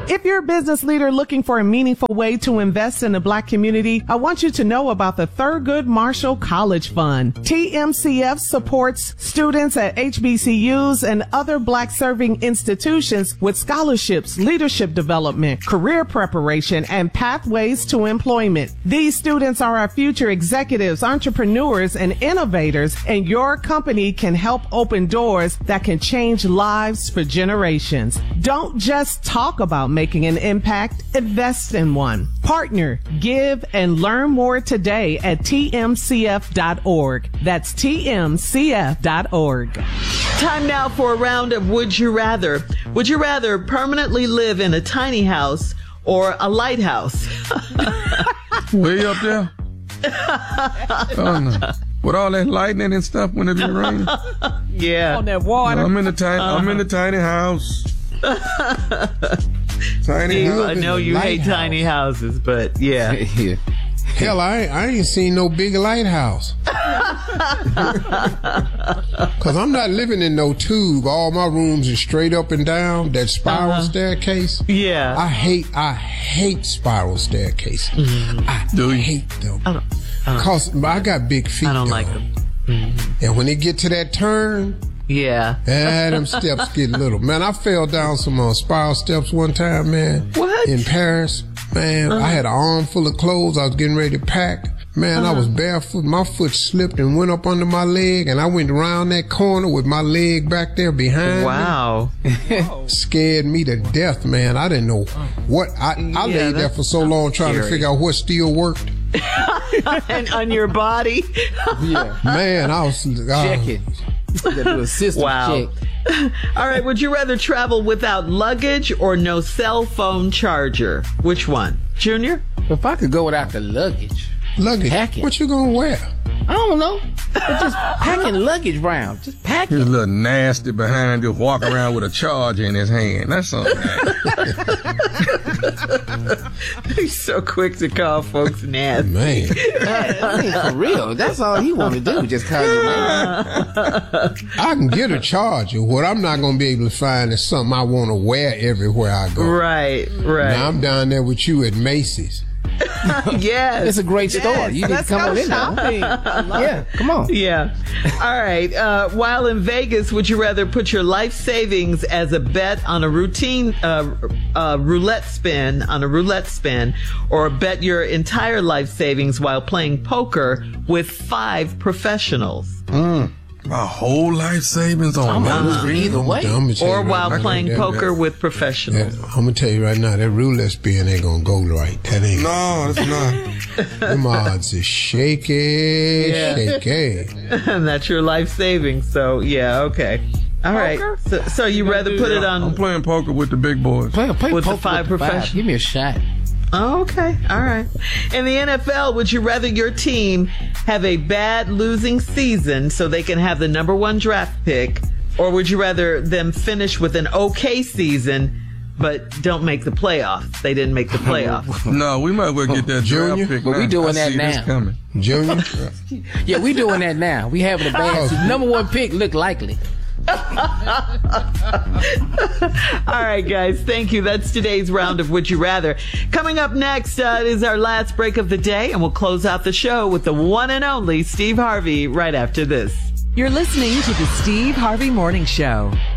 If you're a business leader looking for a meaningful way to invest in the Black community, I want you to know about the Thurgood Marshall College Fund. TMCF supports students at HBCUs and other Black serving institutions with scholarships, leadership development, career preparation, and pathways to employment. These students are our future executives, entrepreneurs, and innovators, and your company can help open doors that can change lives for generations. Don't just talk about making an impact, invest in one. Partner, give, and learn more today at tmcf.org. That's tmcf.org. Time now for a round of Would You Rather. Would you rather permanently live in a tiny house or a lighthouse? Way up there? Oh, no. With all that lightning and stuff when it be raining? Yeah. On that water. I'm in the tiny house. Tiny Steve, house. I know you hate tiny houses, but yeah. Yeah. Hell, I ain't seen no big lighthouse. Cause I'm not living in no tube. All my rooms are straight up and down. That spiral staircase. Yeah. I hate spiral staircases. Mm-hmm. I hate them. Cause I got big feet. I don't though. like them. Mm-hmm. And when they get to that turn, them steps get little. Man, I fell down some spiral steps one time, man. What? In Paris. Man, I had an arm full of clothes I was getting ready to pack. Man, I was barefoot. My foot slipped and went up under my leg, and I went around that corner with my leg back there behind me. Scared me to death, man. I didn't know what. I laid there for so long trying to figure out what still worked. And on your body? Yeah. Man, I was... checking. Do a system check. All right, would you rather travel without luggage or no cell phone charger? Which one? Junior? If I could go without the luggage. Packing. What you gonna wear? I don't know. But just packing luggage round. Just packing. He's a little nasty behind, just walk around with a charger in his hand. That's all. He's so quick to call folks nasty. Man. I mean, for real. That's all he want to do. Just call you man. I can get a charger. What I'm not gonna be able to find is something I want to wear everywhere I go. Right. Now I'm down there with you at Macy's. Yes. It's a great store. You need to come on in there. Yeah, come on. Yeah. All right. While in Vegas, would you rather put your life savings as a bet on a routine roulette spin, or bet your entire life savings while playing poker with 5 profefessionals? My whole life savings on Either way. Or while playing poker with professionals. I'm gonna tell you right now, that roulette spin ain't gonna go right. That ain't. No, it's not. Them odds is shaky. And that's your life savings. So, yeah, okay. All right. So you rather put it on... I'm playing poker with the big boys. Play with poker the 5 professionals. Give me a shot. Oh, okay. All right. In the NFL, would you rather your team have a bad losing season so they can have the number 1 draft pick, or would you rather them finish with an okay season but don't make the playoffs? They didn't make the playoffs. No, we might well get that draft pick. But we doing that now. Coming. Junior? Yeah, we doing that now. We having a bad season. Number 1 pick look likely. All right, guys. Thank you. That's today's round of Would You Rather. Coming up next is our last break of the day, and we'll close out the show with the one and only Steve Harvey right after this. You're listening to the Steve Harvey Morning Show.